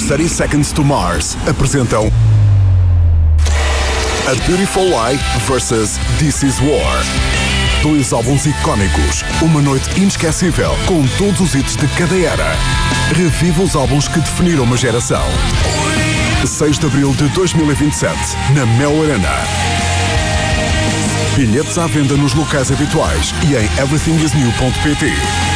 Os 30 Seconds to Mars apresentam A Beautiful Lie vs. This Is War. Dois álbuns icónicos, uma noite inesquecível com todos os hits de cada era. Reviva os álbuns que definiram uma geração. 6 de abril de 2027, na Mel Arena. Bilhetes à venda nos locais habituais e em everythingisnew.pt.